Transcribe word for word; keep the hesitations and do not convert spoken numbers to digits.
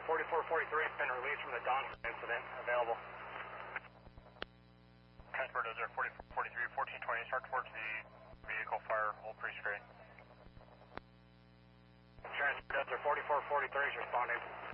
forty-four forty-three has been released from the Donson incident. Available. Transport Dozer forty-four forty-three, fourteen twenty, start towards the vehicle, fire, hold pre-screen. Transport Dozer forty-four forty-three is responding.